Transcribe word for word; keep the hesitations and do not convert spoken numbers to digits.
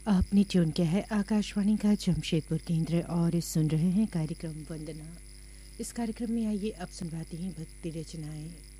आपने ट्यून किया है आकाशवाणी का जमशेदपुर केंद्र और सुन रहे हैं कार्यक्रम वंदना। इस कार्यक्रम में आइए अब सुनवाते हैं भक्ति रचनाएं।